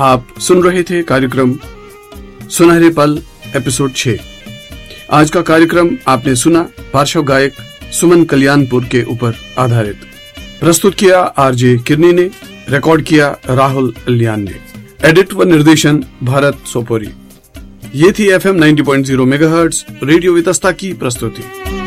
आप सुन रहे थे कार्यक्रम सुनहरे पल एपिसोड 6। आज का कार्यक्रम आपने सुना पार्श्व गायक सुमन कल्याणपुर के ऊपर आधारित। प्रस्तुत किया आरजे किरनी ने, रिकॉर्ड किया राहुल अलियान ने, एडिट व निर्देशन भारत सोपोरी। ये थी FM 90.0 मेगाहर्ट्ज रेडियो वितस्ता की प्रस्तुति।